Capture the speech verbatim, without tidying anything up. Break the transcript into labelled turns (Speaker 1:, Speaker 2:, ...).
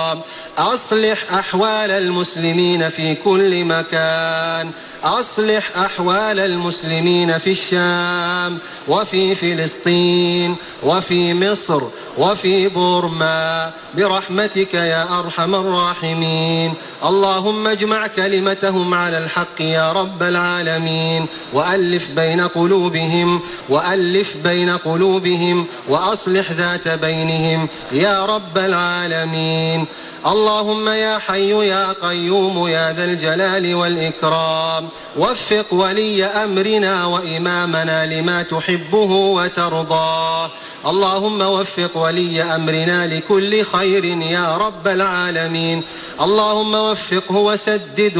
Speaker 1: والإكرام. أصلح أحوال المسلمين في كل مكان، أصلح أحوال المسلمين في الشام وفي فلسطين وفي مصر وفي بورما برحمتك يا أرحم الراحمين. اللهم اجمع كلمتهم على الحق يا رب العالمين، وألف بين قلوبهم وألف بين قلوبهم وأصلح ذات بينهم يا رب العالمين. اللهم يا حي يا قيوم يا ذا الجلال والإكرام، وفق ولي أمرنا وإمامنا لما تحبه وترضاه. اللهم وفق ولي أمرنا لكل خير يا رب العالمين. اللهم وفقه وسدده